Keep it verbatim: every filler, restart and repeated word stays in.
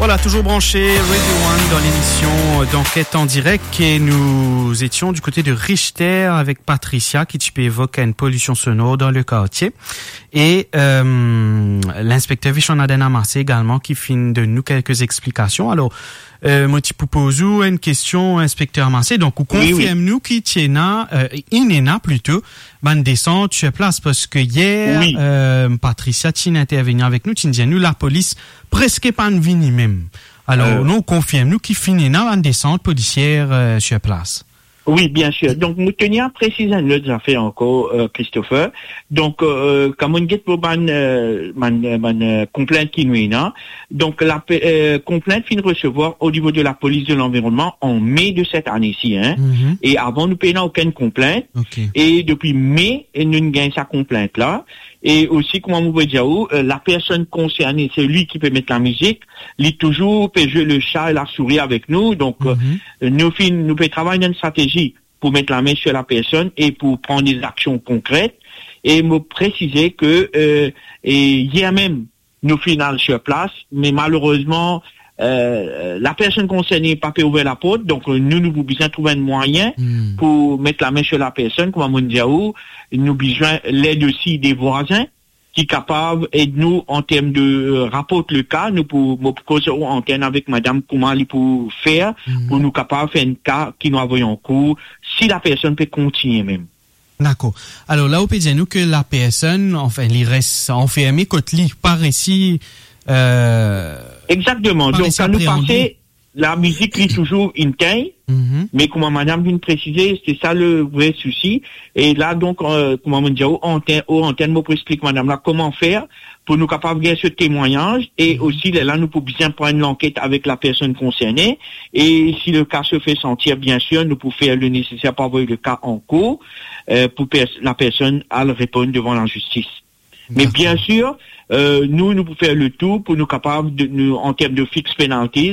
Voilà, toujours branché Radio One dans l'émission d'enquête en direct et nous étions du côté de Richter avec Patricia qui évoque une pollution sonore dans le quartier et euh, l'inspecteur Vichon-Adena Marseille également qui finit de nous quelques explications. Alors, euh, moi, tu poses une question, inspecteur Marseille. Donc, vous confirmez-nous qu'il tient, euh, inéna plutôt, ban descente sur place parce que hier, oui. euh, Patricia tient intervenir avec nous, tient nous la police presque pas venue même. Alors, euh, nous confirmons qu'il finit dans une descente policière euh, sur place. Oui, bien sûr. Donc, nous tenions à préciser l'autre affaire encore, euh, Christopher. Donc, euh, comme on dit pour man, euh, man, man euh, complainte qui nous est là, donc la euh, complainte finit de recevoir au niveau de la police de l'environnement en mai de cette année-ci, hein. Mm-hmm. Et avant, nous payons aucune complainte. Okay. Et depuis mai, nous ne gagnons sa complainte là. Et aussi, comment vous pouvez dire, euh, la personne concernée, c'est lui qui peut mettre la musique, lui toujours peut jouer le chat et la souris avec nous. Donc, mm-hmm. euh, nous, nous pouvons travailler dans une stratégie pour mettre la main sur la personne et pour prendre des actions concrètes. Et me préciser que euh, et hier même, nous finissons sur place, mais malheureusement, Euh, la personne concernée n'a pas pu ouvrir la porte, donc euh, nous, nous avons besoin de trouver un moyen mm. pour mettre la main sur la personne, comme on dit, nous avons besoin de l'aide aussi des voisins qui sont capables d'aider nous en termes de euh, rapport le cas, nous pour causer en termes avec madame comment il pour faire, mm. pour nous capables de faire un cas qui nous envoie en cours, si la personne peut continuer même. D'accord. Alors là, on peut dire nous que la personne, enfin, il reste enfermé, quand il part ici, Euh, Exactement. Donc, quand nous passons, la musique lit toujours une taille, mm-hmm. mais comme madame vient de préciser, c'est ça le vrai souci. Et là, donc, euh, comment on dit, au antenne, au antenne, moi, pour expliquer madame là, comment faire pour nous capables de gagner ce témoignage et mm-hmm. aussi, là, nous pouvons bien prendre l'enquête avec la personne concernée. Et si le cas se fait sentir, bien sûr, nous pouvons faire le nécessaire pour envoyer le cas en cours, euh, pour pers- la personne à le répondre devant la justice. Mais bien sûr, euh, nous, nous pouvons faire le tout pour nous capables de, nous, en termes de fixe pénalité,